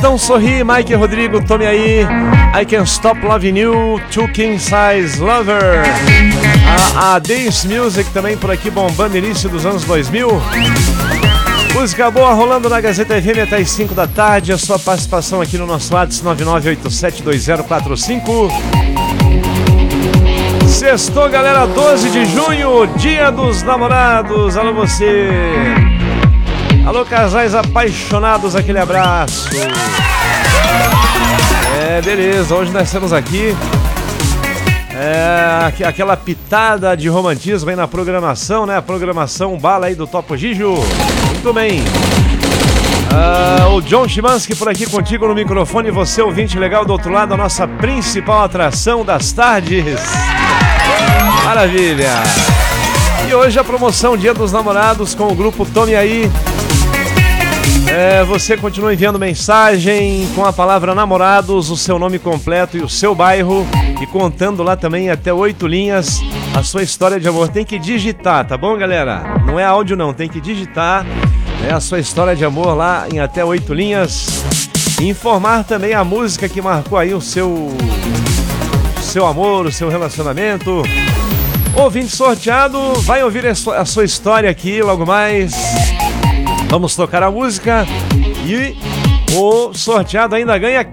Não Sorri, Mike Rodrigo, tome aí. I Can't Stop Loving You, Two King Size Lover. A Dance Music também por aqui bombando início dos anos 2000. Música boa rolando na Gazeta FM até as 5 da tarde. A sua participação aqui no nosso WhatsApp 99872045. Sextou, galera, 12 de junho, Dia dos Namorados. Alô você. Alô casais apaixonados, aquele abraço. Beleza, hoje nós temos aqui aquela pitada de romantismo aí na programação, né? A programação bala aí do Topo Gigio. Muito bem. O John Chimansky por aqui contigo no microfone. Você, ouvinte legal do outro lado, a nossa principal atração das tardes. Maravilha. E hoje a promoção Dia dos Namorados com o grupo Tome Aí. Você continua enviando mensagem com a palavra namorados, o seu nome completo e o seu bairro, e contando lá também até 8 linhas a sua história de amor. Tem que digitar, tá bom, galera? Não é áudio não, tem que digitar a sua história de amor lá em até 8 linhas. E informar também a música que marcou aí o seu amor, o seu relacionamento. Ouvinte sorteado, vai ouvir a sua história aqui logo mais. Vamos tocar a música e o sorteado ainda ganha